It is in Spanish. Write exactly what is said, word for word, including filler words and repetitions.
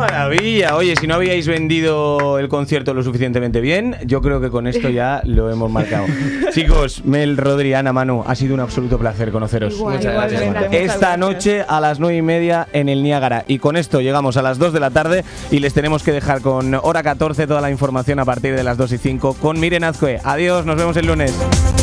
maravilla! Oye, si no habíais vendido el concierto lo suficientemente bien, yo creo que con esto ya lo hemos marcado. Chicos, Mel, Rodri, Ana, Manu, ha sido un absoluto placer conoceros. Igual, Muchas igual, gracias, venga, Manu. muchas Esta gracias. noche a las nueve y media en el Niágara. Y con esto llegamos a las dos de la tarde y les tenemos que dejar con hora catorce toda la información a partir de las dos y cinco con Miren Azcue. Adiós, nos vemos el lunes.